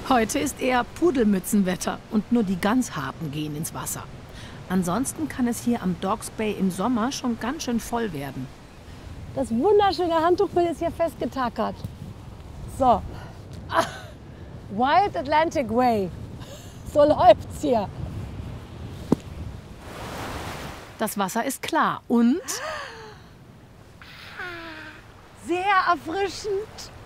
Heute ist eher Pudelmützenwetter und nur die ganz Harten gehen ins Wasser. Ansonsten kann es hier am Dogs Bay im Sommer schon ganz schön voll werden. Das wunderschöne Handtuchbild ist hier festgetackert. So. Ah, Wild Atlantic Way. So läuft's hier. Das Wasser ist klar und Sehr erfrischend.